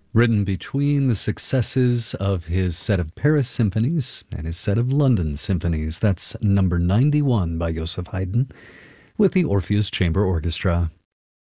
Written between the successes of his set of Paris symphonies and his set of London symphonies. That's number 91 by Joseph Haydn with the Orpheus Chamber Orchestra.